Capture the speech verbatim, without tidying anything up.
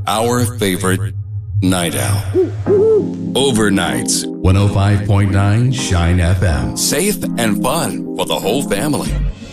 our favorite night owl. Overnights. one oh five point nine Shine F M. Safe and fun for the whole family.